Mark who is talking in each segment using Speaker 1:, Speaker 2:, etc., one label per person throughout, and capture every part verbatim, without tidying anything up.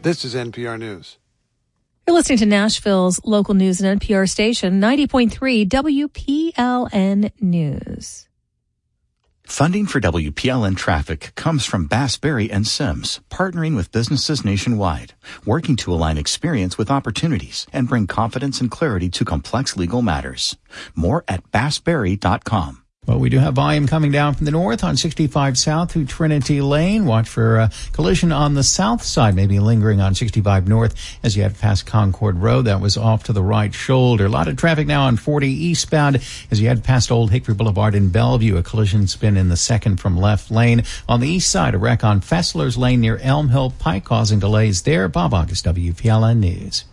Speaker 1: This is N P R News.
Speaker 2: You're listening to Nashville's local news and N P R station, ninety point three W P L N News.
Speaker 3: Funding for W P L N Traffic comes from Bass, Berry and Sims, partnering with businesses nationwide, working to align experience with opportunities and bring confidence and clarity to complex legal matters. More at bass berry dot com.
Speaker 4: Well, we do have volume coming down from the north on sixty-five South through Trinity Lane. Watch for a collision on the south side, maybe lingering on sixty-five North as you head past Concord Road. That was off to the right shoulder. A lot of traffic now on forty eastbound as you head past Old Hickory Boulevard in Bellevue. A collision's been in the second from left lane. On the east side, a wreck on Fessler's Lane near Elm Hill Pike causing delays there. Bob August, W P L N News.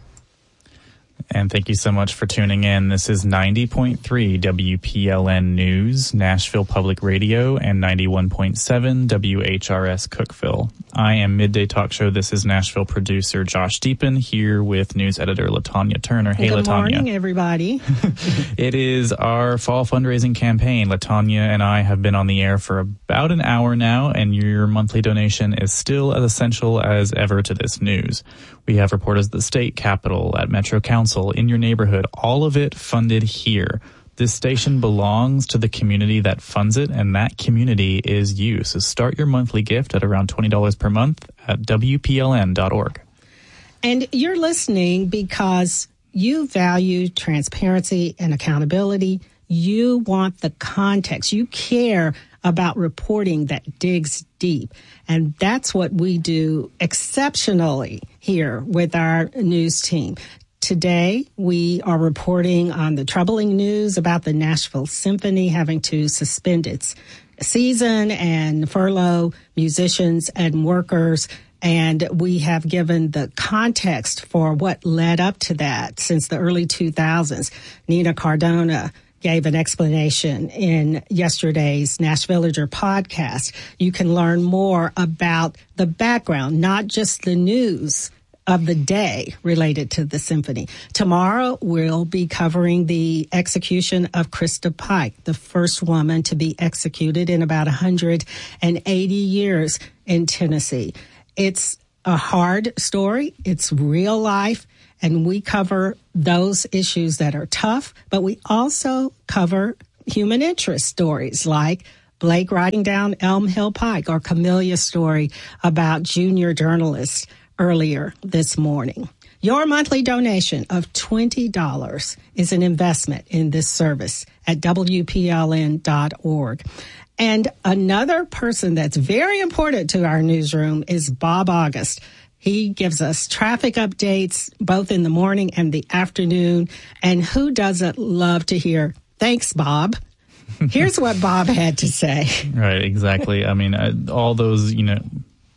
Speaker 5: And thank you so much for tuning in. This is ninety point three W P L N News, Nashville Public Radio, and ninety-one point seven W H R S Cookeville. I am Midday Talk Show. This is Nashville producer Josh Deepin here with news editor LaTanya Turner. Hey,
Speaker 6: Good
Speaker 5: LaTanya.
Speaker 6: Good morning, everybody.
Speaker 5: It is our fall fundraising campaign. LaTanya and I have been on the air for about an hour now, and your monthly donation is still as essential as ever to this news. We have reporters at the state capitol, at Metro Council, in your neighborhood, all of it funded here. This station belongs to the community that funds it, and that community is you. So start your monthly gift at around twenty dollars per month at W P L N dot org.
Speaker 6: And you're listening because you value transparency and accountability. You want the context. You care about reporting that digs deep. And that's what we do exceptionally here with our news team. Today, we are reporting on the troubling news about the Nashville Symphony having to suspend its season and furlough musicians and workers. And we have given the context for what led up to that since the early two thousands. Nina Cardona gave an explanation in yesterday's Nashvillager podcast. You can learn more about the background, not just the news of the day related to the symphony. Tomorrow, we'll be covering the execution of Krista Pike, the first woman to be executed in about one hundred eighty years in Tennessee. It's a hard story. It's real life. And we cover those issues that are tough, but we also cover human interest stories like Blake riding down Elm Hill Pike or Camelia's story about junior journalists earlier this morning. Your monthly donation of twenty dollars is an investment in this service at W P L N dot org. And another person that's very important to our newsroom is Bob August. He gives us traffic updates both in the morning and the afternoon. And who doesn't love to hear, thanks, Bob? Here's what Bob had to say.
Speaker 5: Right, exactly. I mean, uh, all those, you know.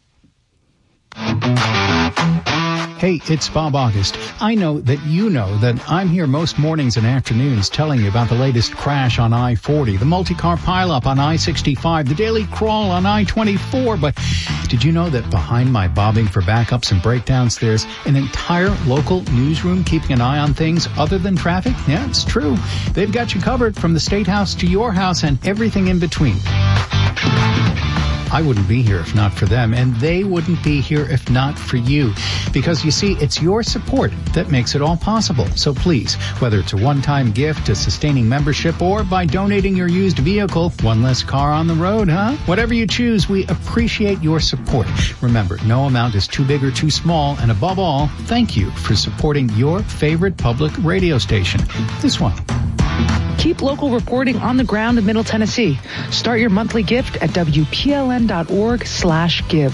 Speaker 4: Hey, it's Bob August. I know that you know that I'm here most mornings and afternoons telling you about the latest crash on I forty, the multi-car pileup on I sixty-five, the daily crawl on I twenty-four. But did you know that behind my bobbing for backups and breakdowns, there's an entire local newsroom keeping an eye on things other than traffic? Yeah, it's true. They've got you covered from the State House to your house and everything in between. I wouldn't be here if not for them, and they wouldn't be here if not for you. Because, you see, it's your support that makes it all possible. So please, whether it's a one-time gift, a sustaining membership, or by donating your used vehicle, one less car on the road, huh? Whatever you choose, we appreciate your support. Remember, no amount is too big or too small, and above all, thank you for supporting your favorite public radio station. This one.
Speaker 7: Keep local reporting on the ground in Middle Tennessee. Start your monthly gift at W P L N dot org slash give.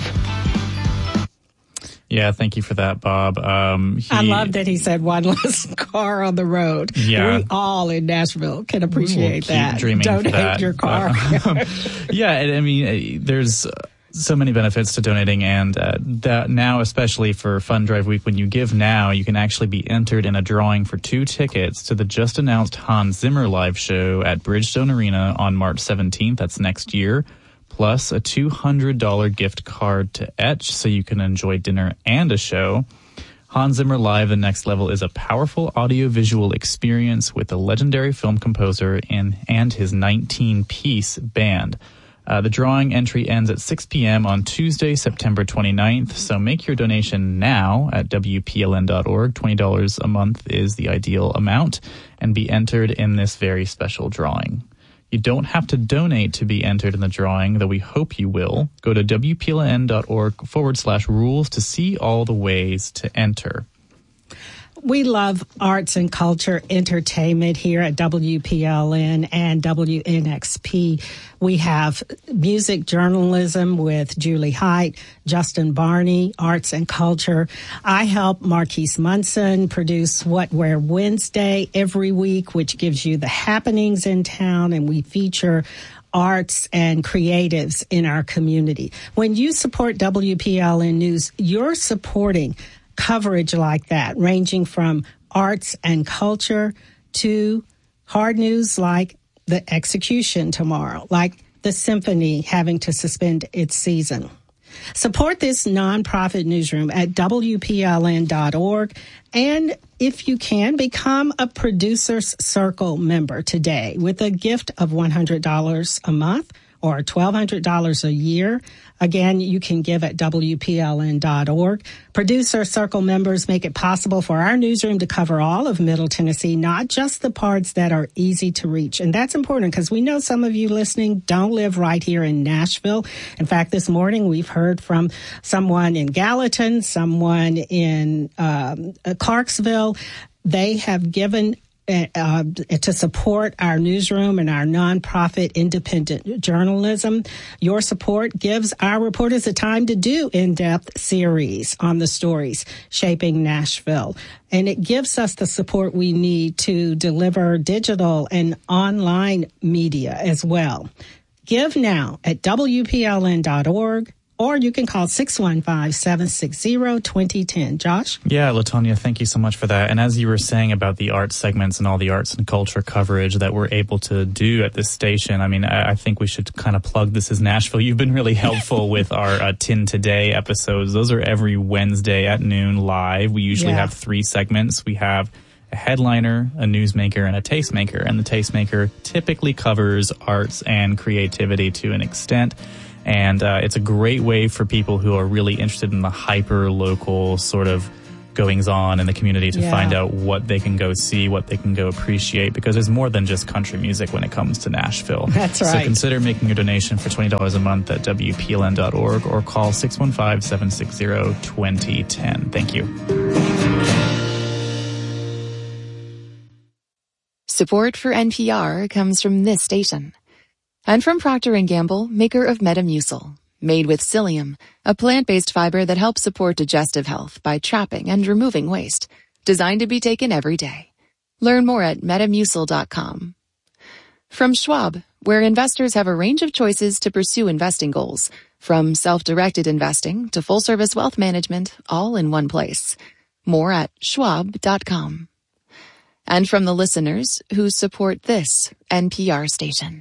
Speaker 5: Yeah, thank you for that, Bob. Um, he,
Speaker 6: I love that he said one less car on the road.
Speaker 5: Yeah.
Speaker 6: We all in Nashville can appreciate
Speaker 5: we will keep
Speaker 6: that.
Speaker 5: Dreaming
Speaker 6: Donate
Speaker 5: for that.
Speaker 6: your car.
Speaker 5: Uh, yeah, I mean, there's so many benefits to donating, and uh, that now, especially for Fund Drive Week, when you give now, you can actually be entered in a drawing for two tickets to the just announced Hans Zimmer live show at Bridgestone Arena on March seventeenth. That's next year. Plus a two hundred dollars gift card to Etch so you can enjoy dinner and a show. Hans Zimmer Live: The Next Level is a powerful audiovisual experience with the legendary film composer and, and his nineteen-piece band. Uh, the drawing entry ends at six p.m. on Tuesday, September twenty-ninth. So make your donation now at W P L N dot org. twenty dollars a month is the ideal amount, and be entered in this very special drawing. You don't have to donate to be entered in the drawing, though we hope you will. Go to W P L N dot org forward slash rules to see all the ways to enter.
Speaker 6: We love arts and culture entertainment here at W P L N and W N X P. We have music journalism with Julie Height, Justin Barney, arts and culture. I help Marquise Munson produce What Where Wednesday every week, which gives you the happenings in town, and we feature arts and creatives in our community. When you support W P L N News, you're supporting coverage like that, ranging from arts and culture to hard news like the execution tomorrow, like the symphony having to suspend its season. Support this nonprofit newsroom at W P L N dot org. And if you can, become a Producers Circle member today with a gift of one hundred dollars a month or twelve hundred dollars a year. Again, you can give at W P L N dot org. Producer Circle members make it possible for our newsroom to cover all of Middle Tennessee, not just the parts that are easy to reach. And that's important because we know some of you listening don't live right here in Nashville. In fact, this morning we've heard from someone in Gallatin, someone in um, Clarksville. They have given Uh, to support our newsroom and our nonprofit independent journalism. Your support gives our reporters the time to do in-depth series on the stories shaping Nashville. And it gives us the support we need to deliver digital and online media as well. Give now at W P L N dot org. Or you can call six one five, seven six zero, two zero one zero. Josh?
Speaker 5: Yeah, Latonia, thank you so much for that. And as you were saying about the arts segments and all the arts and culture coverage that we're able to do at this station, I mean, I, I think we should kind of plug This Is Nashville. You've been really helpful with our uh, Tin Today episodes. Those are every Wednesday at noon live. We usually yeah. have three segments. We have a headliner, a newsmaker, and a tastemaker. And the tastemaker typically covers arts and creativity to an extent. And uh, it's a great way for people who are really interested in the hyper-local sort of goings-on in the community to yeah. find out what they can go see, what they can go appreciate, because there's more than just country music when it comes to Nashville.
Speaker 6: That's right.
Speaker 5: So consider making a donation for twenty dollars a month at W P L N dot org or call six one five, seven six zero, two zero one zero. Thank you.
Speaker 1: Support for N P R comes from this station. And from Procter and Gamble, maker of Metamucil, made with psyllium, a plant-based fiber that helps support digestive health by trapping and removing waste, designed to be taken every day. Learn more at metamucil dot com. From Schwab, where investors have a range of choices to pursue investing goals, from self-directed investing to full-service wealth management, all in one place. More at schwab dot com. And from the listeners who support this N P R station.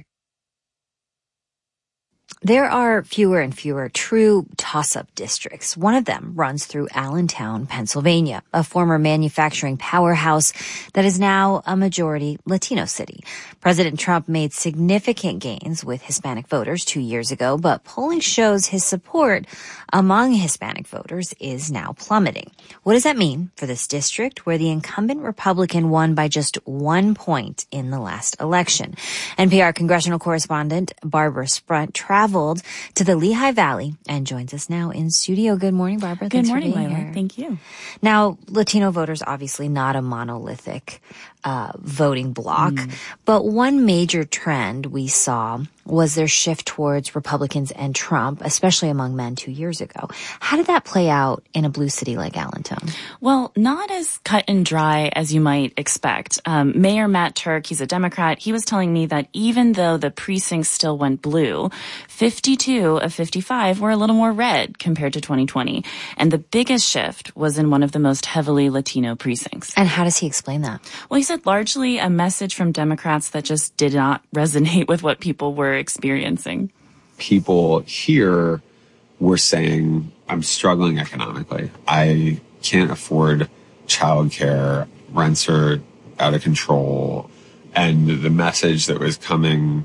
Speaker 8: There are fewer and fewer true toss-up districts. One of them runs through Allentown, Pennsylvania, a former manufacturing powerhouse that is now a majority Latino city. President Trump made significant gains with Hispanic voters two years ago, but polling shows his support among Hispanic voters is now plummeting. What does that mean for this district where the incumbent Republican won by just one point in the last election? N P R congressional correspondent Barbara Sprunt traveled to the Lehigh Valley and joins us now in studio. Good morning, Barbara.
Speaker 9: Good
Speaker 8: Thanks
Speaker 9: morning,
Speaker 8: for being
Speaker 9: Layla.
Speaker 8: here.
Speaker 9: Thank you.
Speaker 8: Now, Latino voters obviously not a monolithic uh, voting bloc, mm. but one major trend we saw was their shift towards Republicans and Trump, especially among men two years ago. How did that play out in a blue city like Allentown?
Speaker 9: Well, not as cut and dry as you might expect. Um, Mayor Matt Turk, he's a Democrat, he was telling me that even though the precincts still went blue, fifty-two of fifty-five were a little more red compared to twenty twenty. And the biggest shift was in one of the most heavily Latino precincts.
Speaker 8: And how does he explain that?
Speaker 9: Well, he said largely a message from Democrats that just did not resonate with what people were experiencing.
Speaker 10: People here were saying, I'm struggling economically. I can't afford childcare. Rents are out of control. And the message that was coming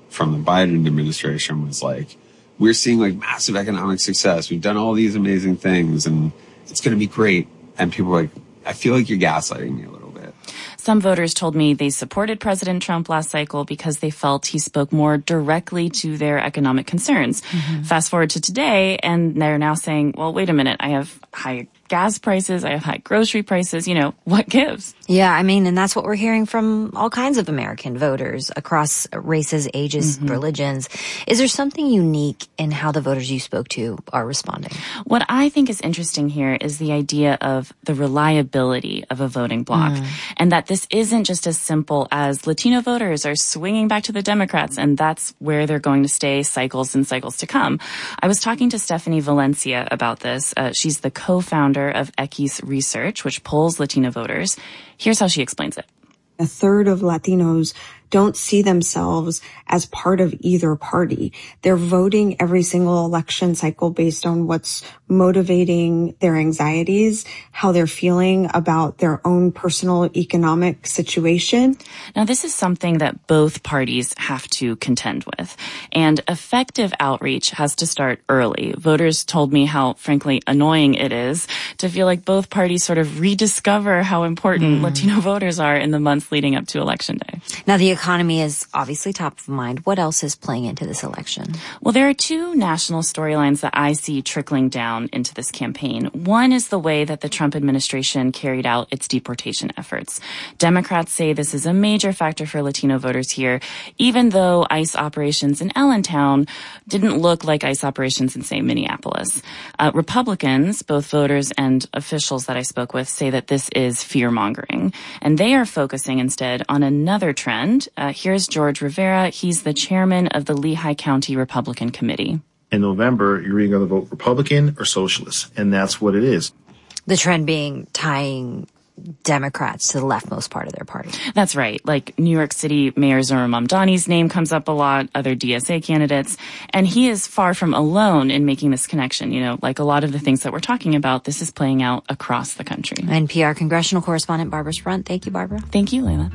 Speaker 10: from the Biden administration was like, we're seeing like massive economic success. We've done all these amazing things and it's going to be great. And people were like, I feel like you're gaslighting me a little bit.
Speaker 9: Some voters told me they supported President Trump last cycle because they felt he spoke more directly to their economic concerns. Mm-hmm. Fast forward to today, and they're now saying, well, wait a minute, I have high gas prices, I have high grocery prices, you know, what gives?
Speaker 8: Yeah, I mean, and that's what we're hearing from all kinds of American voters across races, ages, mm-hmm. religions. Is there something unique in how the voters you spoke to are responding?
Speaker 9: What I think is interesting here is the idea of the reliability of a voting bloc, mm. and that this isn't just as simple as Latino voters are swinging back to the Democrats, and that's where they're going to stay cycles and cycles to come. I was talking to Stephanie Valencia about this. Uh, she's the co-founder of Equis Research, which polls Latino voters. Here's how she explains it.
Speaker 11: A third of Latinos don't see themselves as part of either party. They're voting every single election cycle based on what's motivating their anxieties, how they're feeling about their own personal economic situation.
Speaker 9: Now, this is something that both parties have to contend with. And effective outreach has to start early. Voters told me how, frankly, annoying it is to feel like both parties sort of rediscover how important mm. Latino voters are in the months leading up to Election Day.
Speaker 8: Now, the economy is obviously top of mind. What else is playing into this election?
Speaker 9: Well, there are two national storylines that I see trickling down into this campaign. One is the way that the Trump administration carried out its deportation efforts. Democrats say this is a major factor for Latino voters here, even though ICE operations in Allentown didn't look like ICE operations in, say, Minneapolis. Uh, Republicans, both voters and officials that I spoke with, say that this is fear-mongering, and they are focusing instead on another trend. Uh, here's George Rivera. He's the chairman of the Lehigh County Republican Committee.
Speaker 12: In November, you're either going to vote Republican or Socialist, and that's what it is.
Speaker 8: The trend being tying Democrats to the leftmost part of their party.
Speaker 9: That's right. Like New York City Mayor Zohran Mamdani's name comes up a lot, other D S A candidates, and he is far from alone in making this connection. You know, like a lot of the things that we're talking about, this is playing out across the country.
Speaker 8: N P R congressional correspondent Barbara Sprunt. Thank you, Barbara.
Speaker 9: Thank you, Layla.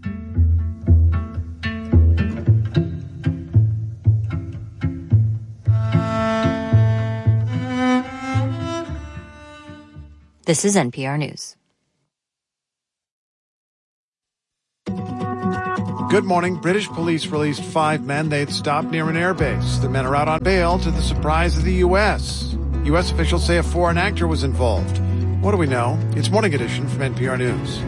Speaker 8: This is N P R News.
Speaker 13: Good morning. British police released five men they'd stopped near an airbase. The men are out on bail to the surprise of the U S. U S officials say a foreign actor was involved. What do we know? It's Morning Edition from N P R News.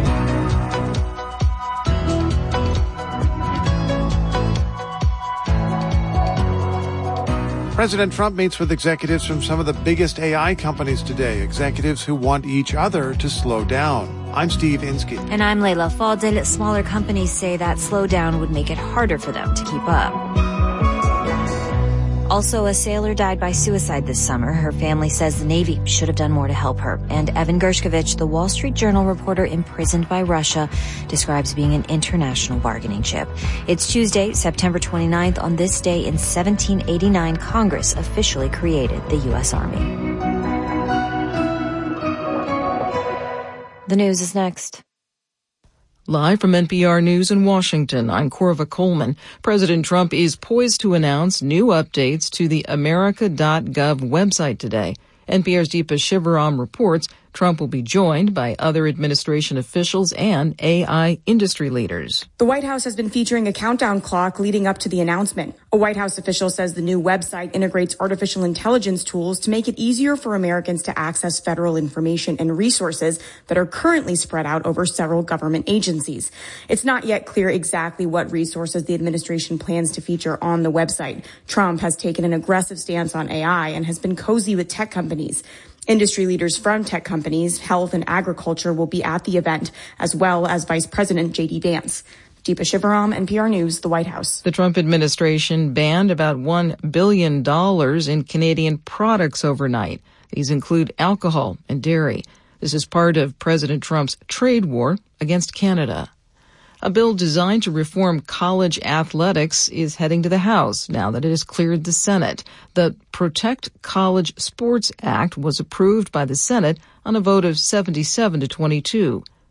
Speaker 13: President Trump meets with executives from some of the biggest A I companies today, executives who want each other to slow down. I'm Steve Inskeep.
Speaker 8: And I'm Layla Fadel. Smaller companies say that slowdown would make it harder for them to keep up. Also, a sailor died by suicide this summer. Her family says the Navy should have done more to help her. And Evan Gershkovich, the Wall Street Journal reporter imprisoned by Russia, describes being an international bargaining chip. It's Tuesday, September twenty-ninth. On this day in seventeen eighty-nine, Congress officially created the U S Army. The news is next.
Speaker 14: Live from N P R News in Washington, I'm Corva Coleman. President Trump is poised to announce new updates to the America dot gov website today. N P R's Deepa Shivaram reports Trump will be joined by other administration officials and A I industry leaders.
Speaker 15: The White House has been featuring a countdown clock leading up to the announcement. A White House official says the new website integrates artificial intelligence tools to make it easier for Americans to access federal information and resources that are currently spread out over several government agencies. It's not yet clear exactly what resources the administration plans to feature on the website. Trump has taken an aggressive stance on A I and has been cozy with tech companies. Industry leaders from tech companies, health and agriculture will be at the event, as well as Vice President J D Vance. Deepa Shivaram, N P R News, the White House.
Speaker 14: The Trump administration banned about one billion dollars in Canadian products overnight. These include alcohol and dairy. This is part of President Trump's trade war against Canada. A bill designed to reform college athletics is heading to the House now that it has cleared the Senate. The Protect College Sports Act was approved by the Senate on a vote of seventy-seven to twenty-two.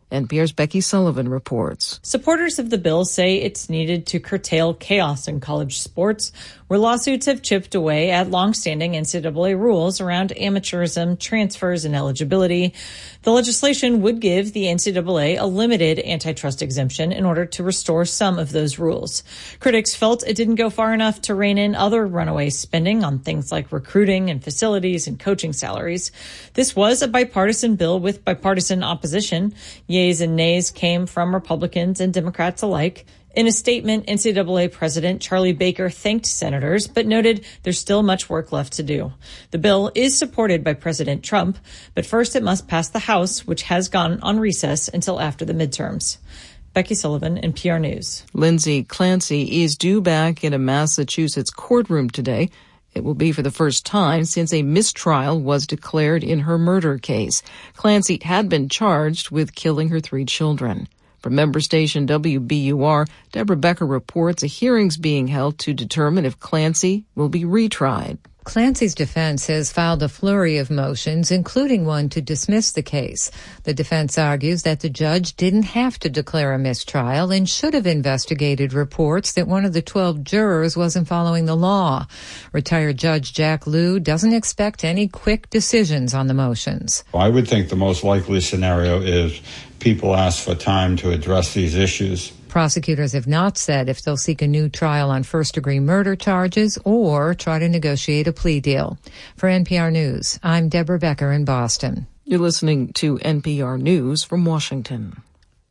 Speaker 14: N P R's Becky Sullivan reports.
Speaker 16: Supporters of the bill say it's needed to curtail chaos in college sports, where lawsuits have chipped away at longstanding N C double A rules around amateurism, transfers, and eligibility. The legislation would give the N C double A a limited antitrust exemption in order to restore some of those rules. Critics felt it didn't go far enough to rein in other runaway spending on things like recruiting and facilities and coaching salaries. This was a bipartisan bill with bipartisan opposition. Yeas and nays came from Republicans and Democrats alike. In a statement, N C double A President Charlie Baker thanked senators, but noted there's still much work left to do. The bill is supported by President Trump, but first it must pass the House, which has gone on recess until after the midterms. Becky Sullivan, N P R News.
Speaker 14: Lindsay Clancy is due back in a Massachusetts courtroom today. It will be for the first time since a mistrial was declared in her murder case. Clancy had been charged with killing her three children. From member station W B U R, Deborah Becker reports a hearing's being held to determine if Clancy will be retried.
Speaker 17: Clancy's defense has filed a flurry of motions, including one to dismiss the case. The defense argues that the judge didn't have to declare a mistrial and should have investigated reports that one of the twelve jurors wasn't following the law. Retired Judge Jack Lew doesn't expect any quick decisions on the motions.
Speaker 18: I would think the most likely scenario is people ask for time to address these issues.
Speaker 17: Prosecutors have not said if they'll seek a new trial on first-degree murder charges or try to negotiate a plea deal. For N P R News, I'm Deborah Becker in Boston.
Speaker 14: You're listening to N P R News from Washington.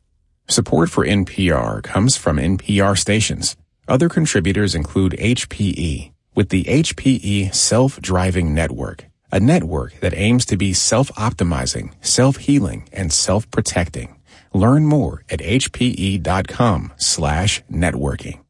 Speaker 19: Support for N P R comes from N P R stations. Other contributors include H P E, with the H P E Self-Driving Network, a network that aims to be self-optimizing, self-healing, and self-protecting. Learn more at hpe.com slash networking.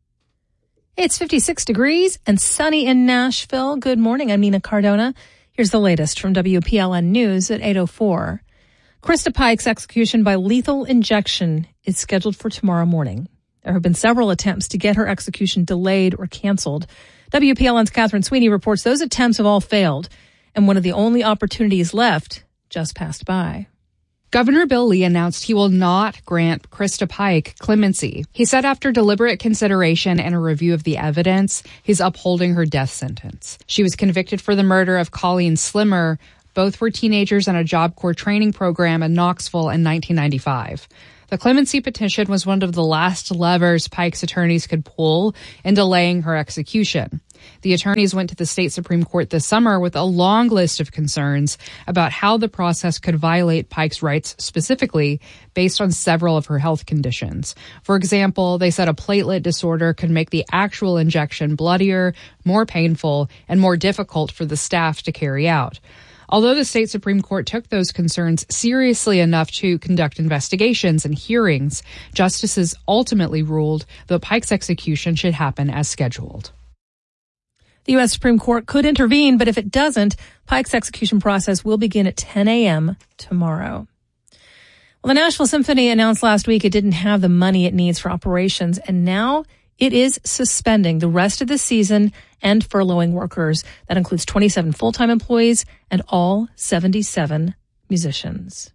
Speaker 2: It's fifty-six degrees and sunny in Nashville. Good morning. I'm Nina Cardona. Here's the latest from W P L N News at eight oh four. Krista Pike's execution by lethal injection is scheduled for tomorrow morning. There have been several attempts to get her execution delayed or canceled. W P L N's Catherine Sweeney reports those attempts have all failed, and one of the only opportunities left just passed by.
Speaker 20: Governor Bill Lee announced he will not grant Krista Pike clemency. He said after deliberate consideration and a review of the evidence, he's upholding her death sentence. She was convicted for the murder of Colleen Slimmer. Both were teenagers in a Job Corps training program in Knoxville in nineteen ninety-five. The clemency petition was one of the last levers Pike's attorneys could pull in delaying her execution. The attorneys went to the state Supreme Court this summer with a long list of concerns about how the process could violate Pike's rights specifically based on several of her health conditions. For example, they said a platelet disorder could make the actual injection bloodier, more painful, and more difficult for the staff to carry out. Although the state Supreme Court took those concerns seriously enough to conduct investigations and hearings, justices ultimately ruled that Pike's execution should happen as scheduled.
Speaker 2: The U S Supreme Court could intervene, but if it doesn't, Pike's execution process will begin at ten a.m. tomorrow. Well, the Nashville Symphony announced last week it didn't have the money it needs for operations, and now it is suspending the rest of the season and furloughing workers. That includes twenty-seven full-time employees and all seventy-seven musicians.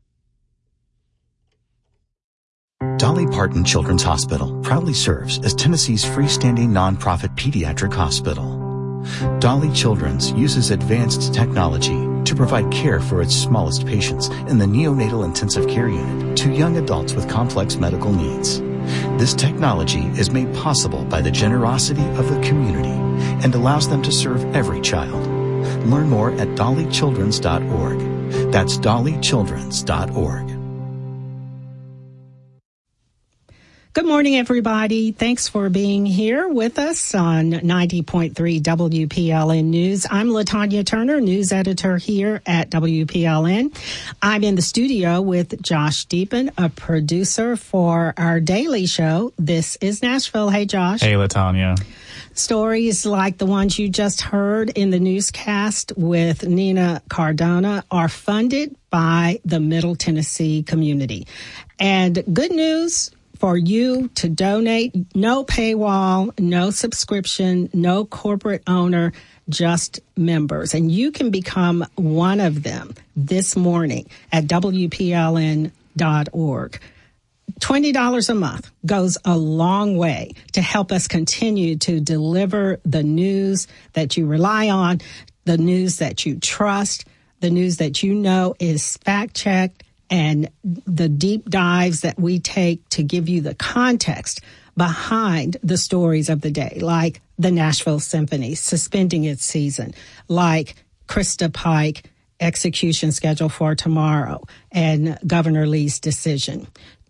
Speaker 3: Dolly Parton Children's Hospital proudly serves as Tennessee's freestanding nonprofit pediatric hospital. Dolly Children's uses advanced technology to provide care for its smallest patients in the neonatal intensive care unit to young adults with complex medical needs. This technology is made possible by the generosity of the community and allows them to serve every child. Learn more at dolly childrens dot org. That's dolly childrens dot org.
Speaker 6: Good morning, everybody. Thanks for being here with us on ninety point three W P L N News. I'm LaTanya Turner, news editor here at W P L N. I'm in the studio with Josh Deepen, a producer for our daily show, This is Nashville. Hey, Josh.
Speaker 5: Hey, LaTanya.
Speaker 6: Stories like the ones you just heard in the newscast with Nina Cardona are funded by the Middle Tennessee community. And good news for you to donate, no paywall, no subscription, no corporate owner, just members. And you can become one of them this morning at W P L N dot org. twenty dollars a month goes a long way to help us continue to deliver the news that you rely on, the news that you trust, the news that you know is fact-checked, and the deep dives that we take to give you the context behind the stories of the day, like the Nashville Symphony suspending its season, like Krista Pike execution schedule for tomorrow, and Governor Lee's decision.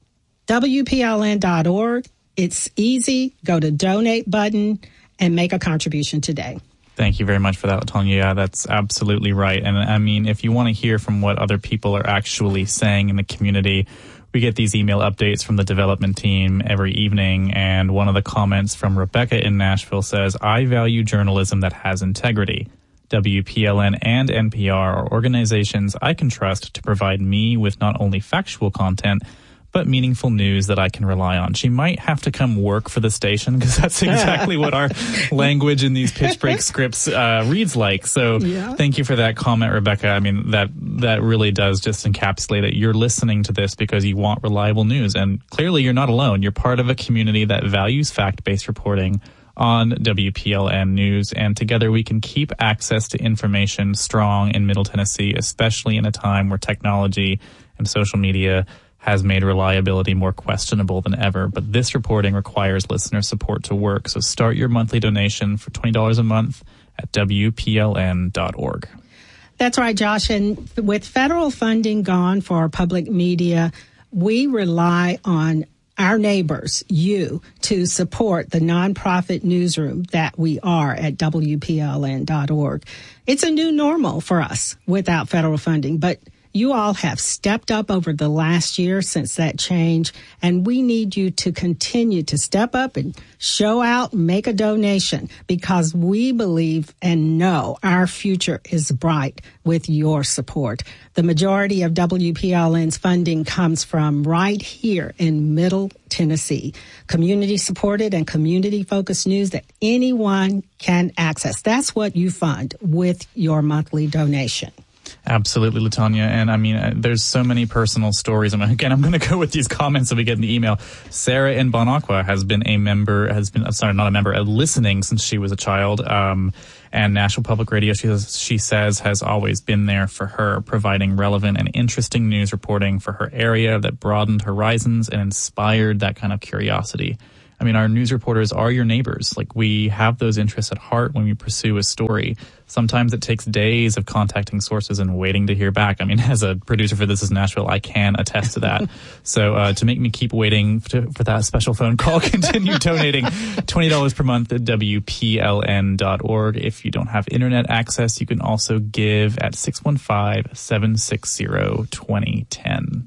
Speaker 6: W P L N dot org. It's easy. Go to donate button and make a contribution today.
Speaker 5: Thank you very much for that, LaTonya. Yeah, that's absolutely right. And I mean, if you want to hear from what other people are actually saying in the community, we get these email updates from the development team every evening. And one of the comments from Rebecca in Nashville says, I value journalism that has integrity. W P L N and N P R are organizations I can trust to provide me with not only factual content, but meaningful news that I can rely on. She might have to come work for the station because that's exactly what our language in these pitch break scripts uh, reads like. So yeah. Thank you for that comment, Rebecca. I mean, that that really does just encapsulate it. You're listening to this because you want reliable news. And clearly you're not alone. You're part of a community that values fact-based reporting on W P L N News. And together we can keep access to information strong in Middle Tennessee, especially in a time where technology and social media has made reliability more questionable than ever. But this reporting requires listener support to work. So start your monthly donation for twenty dollars a month at W P L N dot org.
Speaker 6: That's right, Josh. And with federal funding gone for public media, we rely on our neighbors, you, to support the nonprofit newsroom that we are at W P L N dot org. It's a new normal for us without federal funding, but you all have stepped up over the last year since that change, and we need you to continue to step up and show out, make a donation, because we believe and know our future is bright with your support. The majority of W P L N's funding comes from right here in Middle Tennessee, community-supported and community-focused news that anyone can access. That's what you fund with your monthly donation.
Speaker 5: Absolutely, LaTonya. And I mean, uh, there's so many personal stories. I mean, again, I'm going to go with these comments that we get in the email. Sarah in Bon Aqua has been a member, has been, sorry, not a member, uh, listening since she was a child. Um, and Nashville Public Radio, she says, she says, has always been there for her, providing relevant and interesting news reporting for her area that broadened horizons and inspired that kind of curiosity. I mean, our news reporters are your neighbors. Like, we have those interests at heart when we pursue a story. Sometimes it takes days of contacting sources and waiting to hear back. I mean, as a producer for This Is Nashville, I can attest to that. So uh, to make me keep waiting to, for that special phone call, continue donating twenty dollars per month at W P L N dot org. If you don't have internet access, you can also give at six one five, seven six zero, two zero one zero.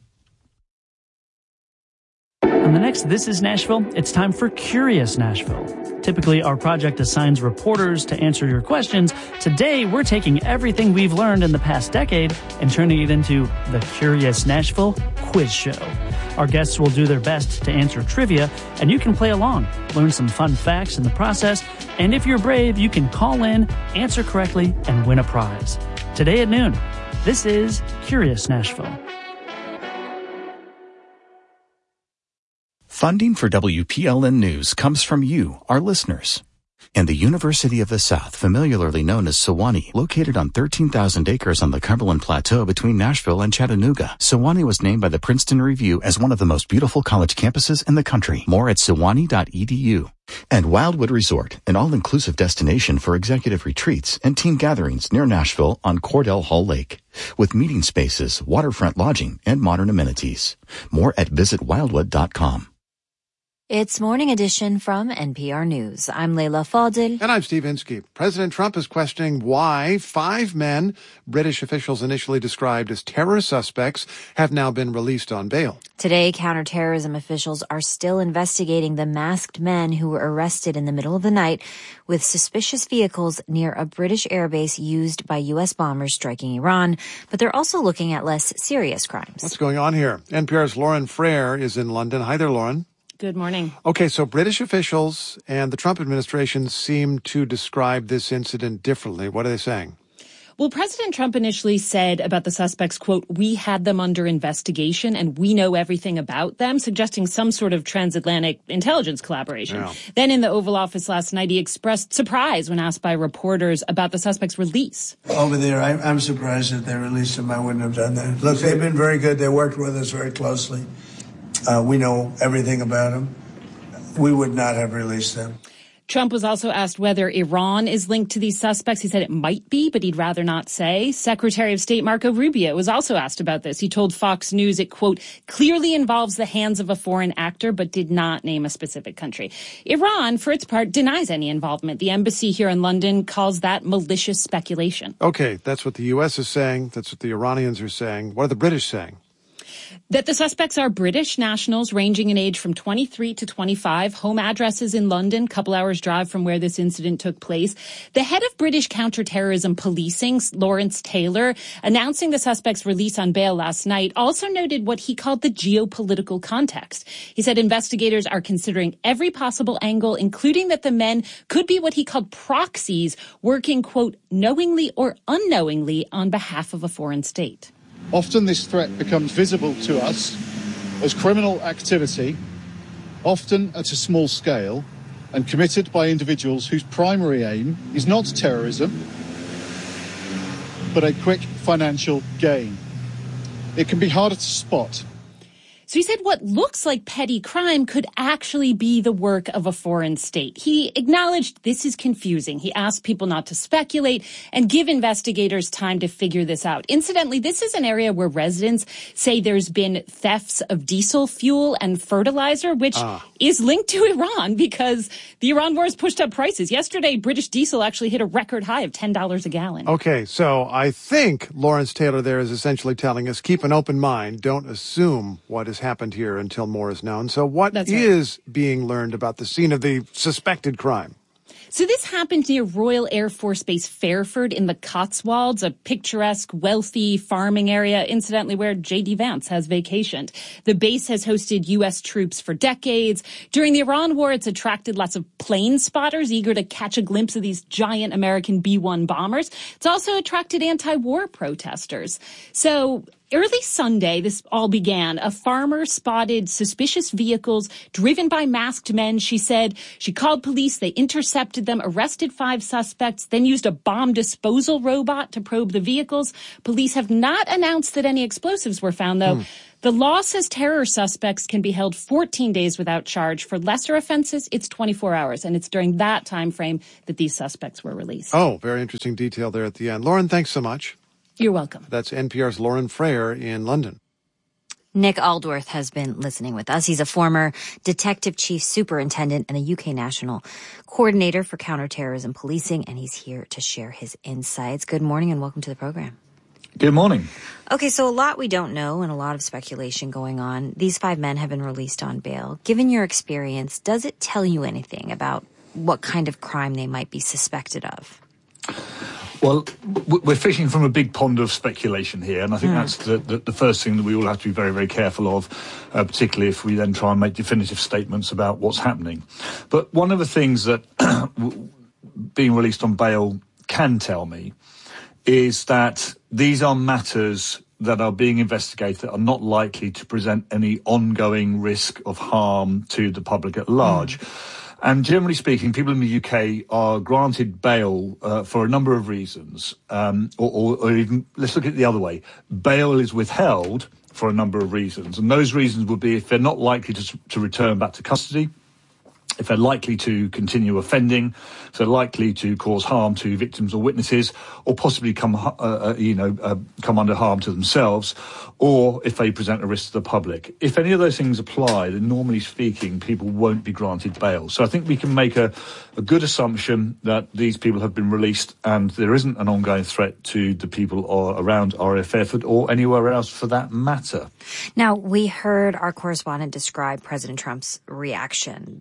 Speaker 21: On the next This Is Nashville, it's time for Curious Nashville. Typically, our project assigns reporters to answer your questions. Today, we're taking everything we've learned in the past decade and turning it into the Curious Nashville Quiz Show. Our guests will do their best to answer trivia, and you can play along, learn some fun facts in the process, and if you're brave, you can call in, answer correctly, and win a prize. Today at noon, this is Curious Nashville.
Speaker 3: Funding for W P L N News comes from you, our listeners. And the University of the South, familiarly known as Sewanee, located on thirteen thousand acres on the Cumberland Plateau between Nashville and Chattanooga. Sewanee was named by the Princeton Review as one of the most beautiful college campuses in the country. More at sewanee dot e d u. And Wildwood Resort, an all-inclusive destination for executive retreats and team gatherings near Nashville on Cordell Hall Lake, with meeting spaces, waterfront lodging, and modern amenities. More at visit wildwood dot com.
Speaker 8: It's Morning Edition from N P R News. I'm Leila Fadil.
Speaker 13: And I'm Steve Inskeep. President Trump is questioning why five men British officials initially described as terror suspects have now been released on bail.
Speaker 8: Today, counterterrorism officials are still investigating the masked men who were arrested in the middle of the night with suspicious vehicles near a British airbase used by U S bombers striking Iran. But they're also looking at less serious crimes.
Speaker 13: What's going on here? N P R's Lauren Frere is in London. Hi there, Lauren.
Speaker 22: Good morning.
Speaker 13: Okay, so British officials and the Trump administration seem to describe this incident differently. What are they saying?
Speaker 4: Well, President Trump initially said about the suspects, quote, "We had them under investigation and we know everything about them," suggesting some sort of transatlantic intelligence collaboration. Yeah. Then in the Oval Office last night, he expressed surprise when asked by reporters about the suspect's release.
Speaker 22: Over there, I, I'm surprised that they released him. I wouldn't have done that. Look, they've been very good. They worked with us very closely. Uh, we know everything about them. We would not have released them.
Speaker 4: Trump was also asked whether Iran is linked to these suspects. He said it might be, but he'd rather not say. Secretary of State Marco Rubio was also asked about this. He told Fox News it, quote, "clearly involves the hands of a foreign actor," but did not name a specific country. Iran, for its part, denies any involvement. The embassy here in London calls that malicious speculation.
Speaker 13: Okay, that's what the U S is saying. That's what the Iranians are saying. What are the British saying?
Speaker 4: That the suspects are British nationals ranging in age from twenty-three to twenty-five, home addresses in London, couple hours drive from where this incident took place. The head of British counterterrorism policing, Lawrence Taylor, announcing the suspects' release on bail last night, also noted what he called the geopolitical context. He said investigators are considering every possible angle, including that the men could be what he called proxies, working, quote, "knowingly or unknowingly on behalf of a foreign state."
Speaker 23: Often this threat becomes visible to us as criminal activity, often at a small scale, and committed by individuals whose primary aim is not terrorism, but a quick financial gain. It can be harder to spot.
Speaker 4: So he said what looks like petty crime could actually be the work of a foreign state. He acknowledged this is confusing. He asked people not to speculate and give investigators time to figure this out. Incidentally, this is an area where residents say there's been thefts of diesel fuel and fertilizer, which ah. is linked to Iran because the Iran war has pushed up prices. Yesterday, British diesel actually hit a record high of ten dollars a gallon.
Speaker 13: Okay, so I think Lawrence Taylor there is essentially telling us, keep an open mind, don't assume what is happened here until more is known. So what That's is right. being learned about the scene of the suspected crime?
Speaker 4: So this happened near Royal Air Force Base Fairford in the Cotswolds, a picturesque, wealthy farming area, incidentally, where J D Vance has vacationed. The base has hosted U S troops for decades. During the Iran war, it's attracted lots of plane spotters eager to catch a glimpse of these giant American B one bombers. It's also attracted anti-war protesters. So early Sunday, this all began. A farmer spotted suspicious vehicles driven by masked men. She said she called police. They intercepted them, arrested five suspects, then used a bomb disposal robot to probe the vehicles. Police have not announced that any explosives were found, though. Hmm. The law says terror suspects can be held fourteen days without charge. For lesser offenses, it's twenty-four hours, and it's during that time frame that these suspects were released.
Speaker 13: Oh, very interesting detail there at the end. Lauren, thanks so much.
Speaker 4: You're welcome.
Speaker 13: That's N P R's Lauren Frayer in London.
Speaker 8: Nick Aldworth has been listening with us. He's a former detective chief superintendent and a U K national coordinator for counterterrorism policing, and he's here to share his insights. Good morning and welcome to the program.
Speaker 24: Good morning.
Speaker 8: Okay, so a lot we don't know and a lot of speculation going on. These five men have been released on bail. Given your experience, does it tell you anything about what kind of crime they might be suspected of?
Speaker 24: Well, we're fishing from a big pond of speculation here, and I think mm. that's the, the, the first thing that we all have to be very, very careful of, uh, particularly if we then try and make definitive statements about what's happening. But one of the things that being released on bail can tell me is that these are matters that are being investigated that are not likely to present any ongoing risk of harm to the public at large. Mm. And generally speaking, people in the U K are granted bail uh, for a number of reasons, um, or, or, or even, let's look at it the other way. Bail is withheld for a number of reasons, and those reasons would be if they're not likely to, to return back to custody, if they're likely to continue offending, if they're likely to cause harm to victims or witnesses, or possibly come, uh, you know, uh, come under harm to themselves, or if they present a risk to the public. If any of those things apply, then normally speaking, people won't be granted bail. So I think we can make a, a good assumption that these people have been released and there isn't an ongoing threat to the people or around R A F Fairford or anywhere else for that matter.
Speaker 8: Now, we heard our correspondent describe President Trump's reaction, surprise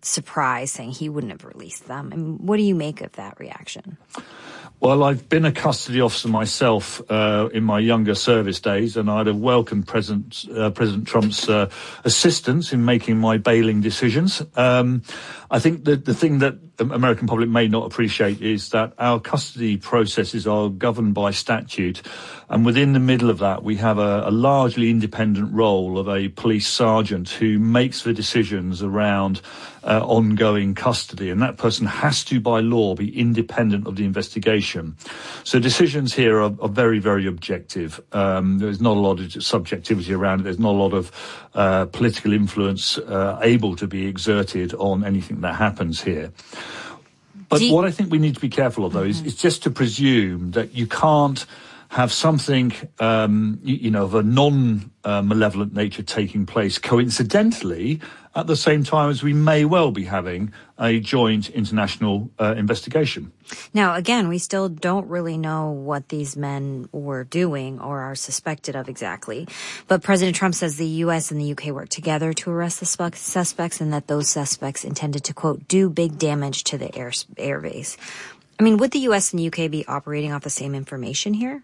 Speaker 8: cry saying he wouldn't have released them. I mean, what do you make of that reaction?
Speaker 24: Well, I've been a custody officer myself uh, in my younger service days, and I'd have welcomed President uh, President Trump's uh, assistance in making my bailing decisions. Um, I think that the thing that the American public may not appreciate is that our custody processes are governed by statute, and within the middle of that, we have a, a largely independent role of a police sergeant who makes the decisions around uh, ongoing custody, and that person has to, by law, be independent of the investigation. So decisions here are, are very, very objective. Um, there's not a lot of subjectivity around it. There's not a lot of uh, political influence uh, able to be exerted on anything that happens here. But you- what I think we need to be careful of, though, mm-hmm. is, is just to presume that you can't have something, um, you, you know, of a non-malevolent uh, nature taking place coincidentally at the same time as we may well be having a joint international uh, investigation.
Speaker 8: Now, again, we still don't really know what these men were doing or are suspected of exactly. But President Trump says the U S and the U K worked together to arrest the sp- suspects and that those suspects intended to, quote, do big damage to the air, air base. I mean, would the U S and the U K be operating off the same information here?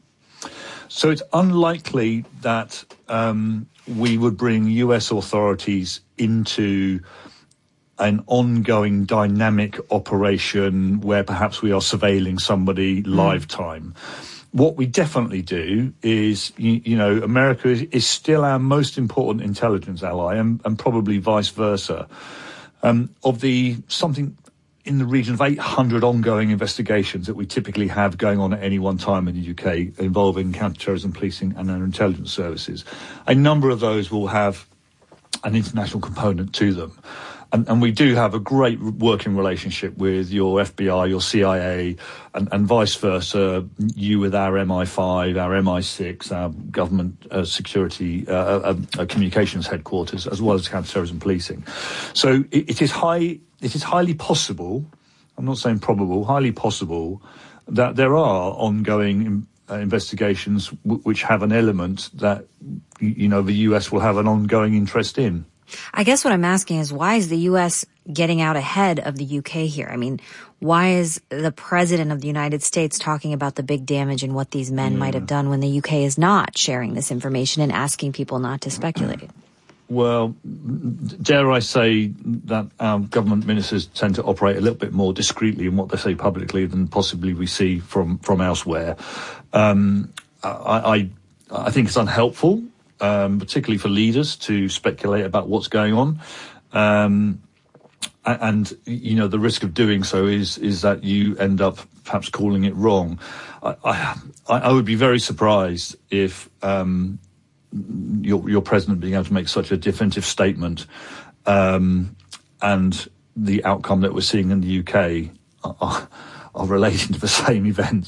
Speaker 24: So it's unlikely that um, we would bring U S authorities into an ongoing dynamic operation where perhaps we are surveilling somebody mm. live time. What we definitely do is, you, you know, America is, is still our most important intelligence ally, and, and probably vice versa. Um, of the something in the region of eight hundred ongoing investigations that we typically have going on at any one time in the U K involving counterterrorism policing and our intelligence services, a number of those will have an international component to them. And, and we do have a great working relationship with your F B I, your C I A, and, and vice versa, you with our M I five, our M I six, our government uh, security uh, uh, uh, communications headquarters, as well as counterterrorism policing. So it, it is high, it is highly possible, I'm not saying probable, highly possible, that there are ongoing uh, investigations w- which have an element that, you know, the U S will have an ongoing interest in.
Speaker 8: I guess what I'm asking is, why is the U S getting out ahead of the U K here? I mean, why is the president of the United States talking about the big damage and what these men yeah. might have done when the U K is not sharing this information and asking people not to speculate?
Speaker 24: Well, dare I say that our government ministers tend to operate a little bit more discreetly in what they say publicly than possibly we see from, from elsewhere. Um, I, I, I think it's unhelpful. Um, particularly for leaders to speculate about what's going on. Um, and, you know, the risk of doing so is is that you end up perhaps calling it wrong. I, I, I would be very surprised if um, your, your president being able to make such a definitive statement um, and the outcome that we're seeing in the U K are, are relating to the same events.